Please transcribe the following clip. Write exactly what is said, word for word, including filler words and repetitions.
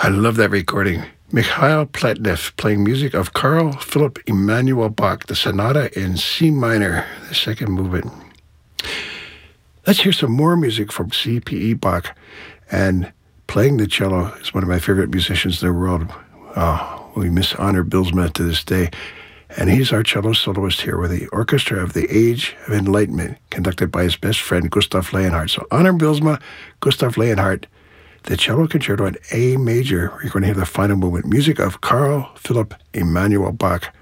I love that recording. Mikhail Pletnev playing music of Carl Philipp Emanuel Bach, the Sonata in C minor, the second movement. Let's hear some more music from C P E Bach. And playing the cello is one of my favorite musicians in the world. Oh, we miss Honor Bylsma to this day. And he's our cello soloist here with the Orchestra of the Age of Enlightenment, conducted by his best friend, Gustav Leonhardt. So Honor Bylsma, Gustav Leonhardt, the cello concerto in A major. You're going to hear the final movement. Music of Carl Philipp Emanuel Bach.